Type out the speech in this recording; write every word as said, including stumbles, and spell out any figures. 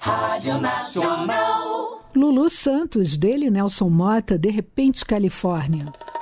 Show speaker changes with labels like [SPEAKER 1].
[SPEAKER 1] Rádio Nacional.
[SPEAKER 2] Lulu Santos, dele Nelson Mota, De Repente Califórnia.